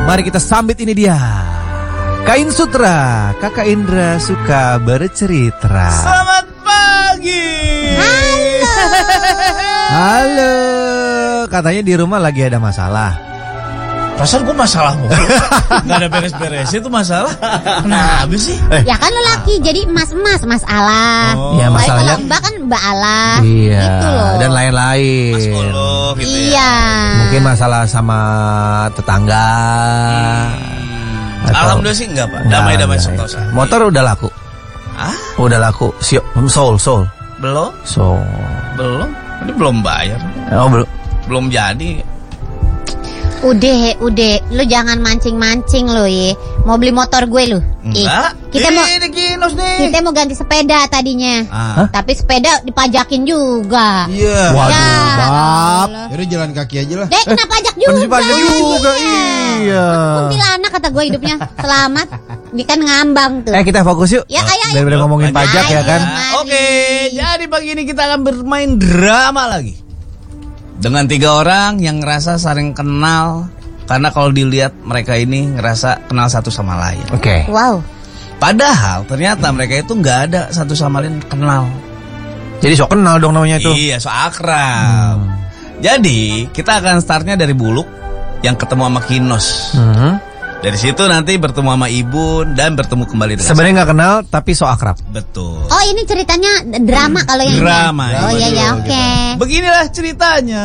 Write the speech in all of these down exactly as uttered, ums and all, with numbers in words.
Mari kita sambit, ini dia Kain Sutra, Kakak Indra suka bercerita. Selamat pagi. Halo. Halo. Katanya di rumah lagi ada masalah. Pasal gue masalah mulu. Gak ada beres-beres itu masalah. Kenapa sih? Eh. Ya kan lo laki, jadi emas-emas, Mas Allah. Oh. Ya, Tapi masalahnya kalau Mbak kan Mbak Allah. Iya. Gitu loh. Dan lain-lain. Mas Olo gitu ya. Iya. Mungkin masalah sama tetangga. Hmm. Atau- Alhamdulillah sih enggak, Pak. Damai-damai Nah, sentosa. Motor udah laku. Ah, Udah laku. Siap. Soul, soul. belum? Soul. Belum. Ini belum bayar. Oh, belum. Belum jadi. Udah, udah. Lu jangan mancing-mancing lo ya. Mau beli motor gue lu. Ih, Enggak. kita mau Ini Kinos nih. kita mau ganti sepeda tadinya. Ah. Tapi sepeda dipajakin juga. Iya. Waduh, Ya, Bab. Allah. Yaudah jalan kaki aja lah. Dek, kena pajak juga. Kena pajak juga, iya. Kuntilanak kata gue hidupnya. Selamat. Dia kan ngambang tuh. Eh, kita fokus yuk. Ya kayak Daripada ngomongin Lanjut. pajak ya kan. Mari. Oke, jadi pagi ini kita akan bermain drama lagi. Dengan tiga orang yang ngerasa saling kenal. Karena kalau dilihat mereka ini ngerasa kenal satu sama lain. Oke. Wow. Padahal ternyata mereka itu nggak ada satu sama lain kenal. Jadi sok kenal dong namanya itu. Iya, so akrab. Hmm. Jadi kita akan startnya dari Buluk yang ketemu sama Kinos. Mhm. Dari situ nanti bertemu sama Ibun dan bertemu kembali dengan Sebenarnya nggak kenal tapi sok akrab. saya. Betul. Oh, ini ceritanya drama kalau yang ini. Drama, Oh iya, iya ya, oke. Beginilah ceritanya.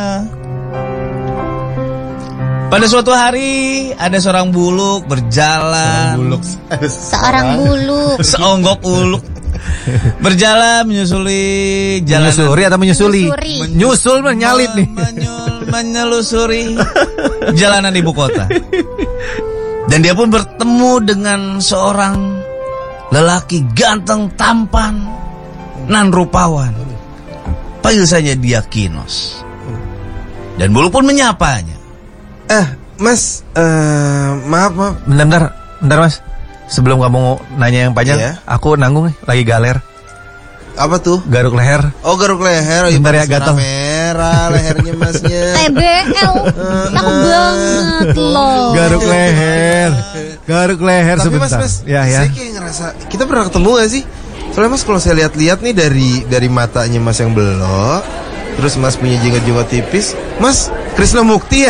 Pada suatu hari ada seorang buluk berjalan. Buluk. Seorang buluk. Seonggok uluk berjalan menyusuli jalanan. Menyusuri atau menyusuli? Menyusuri. Nyusul menyalip nih. Menyul, menyelusuri jalanan ibu kota. Dan dia pun bertemu dengan seorang lelaki ganteng, tampan, nan rupawan. Panggil saja dia Kinos. Dan buluk pun menyapanya. Eh, Mas, eh maaf, maaf. Bentar, bentar, bentar mas. Sebelum kamu nanya yang panjang, Iya. aku nanggung nih, lagi galer, Apa tuh? garuk leher. Oh, garuk leher. Oh, Bentar ya, panas gatel. merah lehernya masnya. T B L. Takut banget loh. Garuk leher, garuk leher Tapi sebentar. mas, mas, Ya, ya. saya kayak ngerasa kita pernah ketemu gak sih? Soalnya mas kalau saya lihat-lihat nih dari dari matanya mas yang belok, terus mas punya jenggot-jenggot tipis, mas Krisna Mukti ya?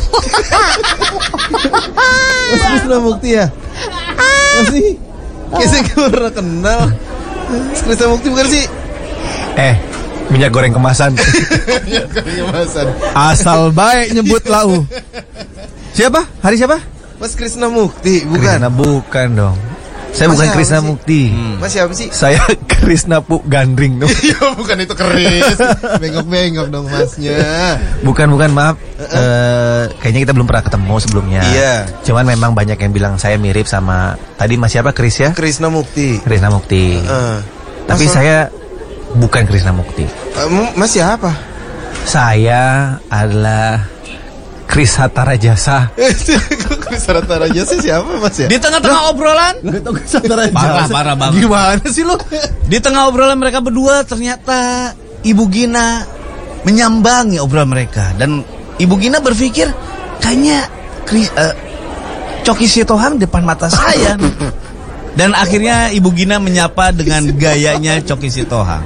Mas Krisna Mukti ya? Mas sih? Kayak saya nggak pernah kenal. Mas Krisna Mukti bukan sih? Eh, minyak goreng kemasan. Ya kayaknya masan. Asal baik nyebut lau. Siapa? Hari siapa? Mas Krisna Mukti bukan? Krisna bukan dong. Saya Mas bukan siapa Krisna sih? Mukti. Mas siapa sih? Saya Krisna Pu Gandring dong. Iya bukan itu keris. Bengok-bengok dong masnya. Bukan, bukan, maaf. Eh, kayaknya kita belum pernah ketemu sebelumnya. Iya. Cuman memang banyak yang bilang saya mirip sama tadi Mas siapa, Kris ya? Krisna Mukti. Krisna Mukti. Eh, Tapi Mas- saya bukan Krisna Mukti. Eh, Mas siapa? Saya adalah Kris Hatara Jasa. Kris Hatara Jasa siapa mas ya? Di tengah-tengah obrolan, Kris Hatara parah, parah banget. Gimana sih lo? Di tengah obrolan mereka berdua ternyata Ibu Gina menyambangi obrolan mereka. Dan Ibu Gina berpikir kayaknya Kri- eh, Coki Sitohang depan mata saya. Dan akhirnya Ibu Gina menyapa dengan gayanya Coki Sitohang.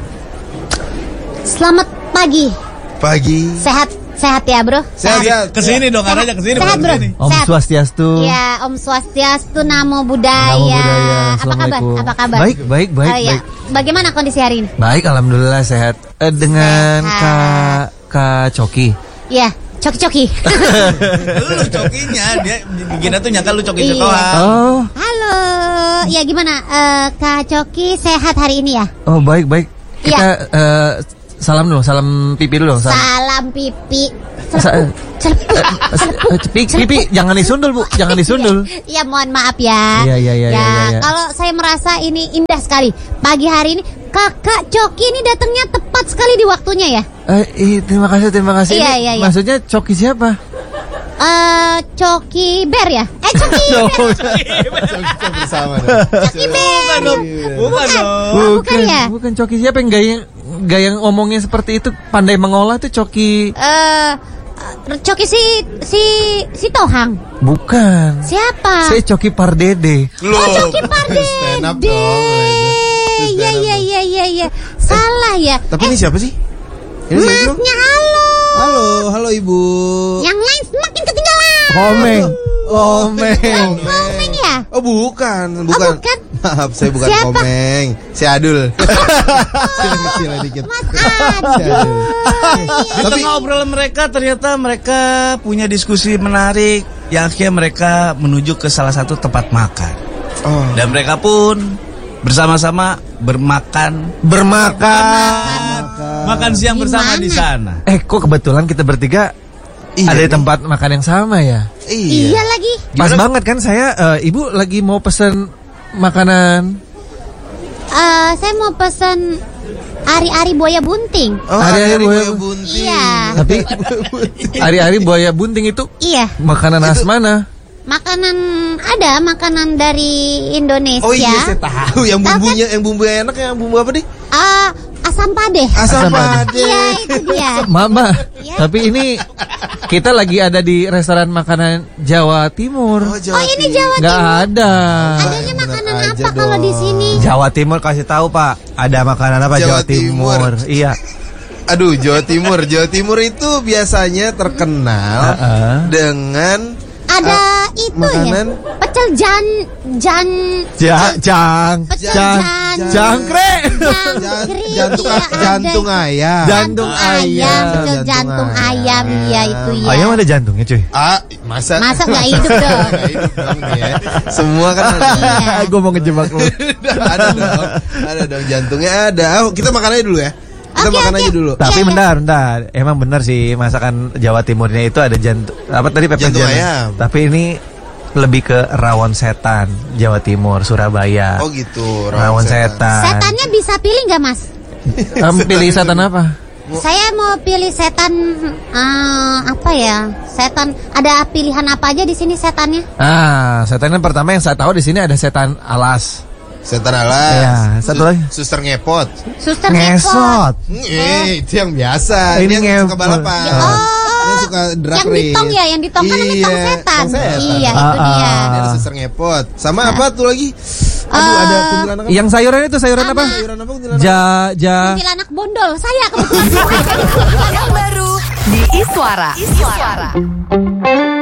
Selamat pagi. Pagi. Sehat, sehat ya, Bro? Sehat. Kesini dong, arahnya kesini, Sehat, bukan Bro. kesini. Om Sehat. Swastiastu. Ya, Om Swastiastu, Namo Buddhaya. Namo Buddhaya. Apa kabar? Assalamualaikum. Apa kabar? Baik, baik, baik, Oh, ya. baik. Bagaimana kondisi hari ini? Baik, alhamdulillah sehat. Eh, dengan Sehat. Kak Kak Coki. Ya, coki-coki. Lu Cokinya, dia Gina tuh nyangka lu Coki Iya. Sitohang. Oh, Halo. Ya gimana? Eh, Kak Coki sehat hari ini ya? oh baik, baik. Kita Iya. eh, salam dulu, salam pipi dulu dong. Salam. Salam pipi. Sa- Celepuk, celepuk, Eh, celepuk. eh, pipi, pipi, jangan disundul bu, jangan disundul. Ya mohon maaf ya. Iya, iya, iya, Ya, iya, iya. kalau saya merasa ini indah sekali. Pagi hari ini Kakak Coki ini datangnya tepat sekali di waktunya ya. Eh, ih, terima kasih, terima kasih. Iya, Ini iya, iya. Maksudnya Coki siapa? Eh, Coki Bear ya? Eh, Coki Bear. bersama. Coki Bear. Bukan dong. Oh, bukan ya? Bukan Coki siapa yang gaya gaya ngomongnya seperti itu, pandai mengolah tuh Coki. Eh, Coki si si si Tohang. Bukan. Siapa? Saya Coki Pardede. Oh, Coki Pardede. Stand up dong. Iya iya iya iya iya. Salah ya. Tapi ini siapa sih? Ini siapa? Masnya halo. Halo, halo Ibu. Yang lain semakin ketinggalan. Komeng. Komeng. Komeng ya? Oh bukan, bukan. bukan. Maaf, saya bukan Siapa? Komeng. Si Adul. Kecil kecil dikit. Mas Si Adul. Adul. Di Tapi tengah obrolan mereka ternyata mereka punya diskusi menarik yang akhirnya mereka menuju ke salah satu tempat makan. oh, Dan mereka pun bersama-sama bermakan Bermakan. makan siang Di bersama mana? di sana. Eh, kok kebetulan kita bertiga iya ada di nih. tempat makan yang sama ya? Iya Iya. lagi. Pas banget kan saya, eh, ibu lagi mau pesen makanan. Eh, saya mau pesan ari-ari buaya bunting. Oh, Hari-hari hari-hari buaya buaya bunting. Iya. Tapi hari-hari buaya bunting itu Iya. makanan khas mana? Makanan ada makanan dari Indonesia. Oh iya, saya tahu yang Tahu kan? bumbunya, yang bumbu yang enak yang bumbu apa nih? Ah, asam pade. Asam Asam pade. pade. Iya, itu dia. Mama, Iya. tapi ini kita lagi ada di restoran makanan Jawa Timur. Oh, Jawa Oh, ini Timur. Jawa Nggak Timur. ada. Adanya bener makanan aja apa kalau di dong. sini? Jawa Timur kasih tahu Pak, ada makanan apa Jawa Jawa, Timur? Timur. Iya. Aduh, Jawa Timur. Jawa Timur itu biasanya terkenal Heeh. dengan Ada itu makanan- ya. Pecel jan jan Ja, jang, Pecel jang, jan. jangkrik, jan- jangkrik. jantung Iya, ada. jantung ayam. Jantung ayam. Pecel Jantung jantung ayam, ayam. iya itu ya. Ayam ada jantungnya cuy. Ah, masa Masa nggak hidup dong? Nggak hidup dong nih ya. Semua kan ada. Iya. Gue mau ngejebak lu. ada dong. Ada dong jantungnya ada. Oh, kita makan aja dulu ya. Kita Oke, makan oke. aja dulu. Tapi Iya, iya. bentar, bentar. Emang benar sih masakan Jawa Timurnya itu ada jantung apa tadi pepes Jantung jantung. ayam. Tapi ini lebih ke rawon setan Jawa Timur, Surabaya. Oh gitu, Rawon setan. Setannya bisa pilih nggak mas? Kamu pilih setan apa? Saya mau pilih setan eh, apa ya? Setan ada pilihan apa aja di sini setannya? Ah, setan yang pertama yang saya tahu di sini ada setan alas. Setan alas. Iya, satu lagi. Suster ngepot. Suster Ngesot. Hmm, Eh, itu yang biasa. Ini Ini yang suka ngepot. balapan. Oh, Dia suka drag yang race. ditong ya, yang ditong kan namanya Iya, tong setan. tong setan. Iya, Ah, itu dia. ah. Ini ada suster ngepot. Sama apa tuh lagi? Aduh, Eh, ada kuntilanak apa? Yang sayuran itu sayuran Sama. apa? Sayuran apa kuntilanak? Ja, ja. Kuntilanak bondol. Saya kebetulan. Yang baru di Iswara. Iswara.